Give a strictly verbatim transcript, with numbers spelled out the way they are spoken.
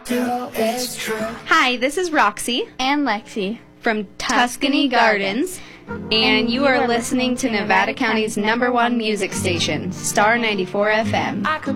do, it's true. Hi, this is Roxy and Lexi from Tuscany Gardens, and you are listening to Nevada County's number one music station, Star ninety-four F M. I could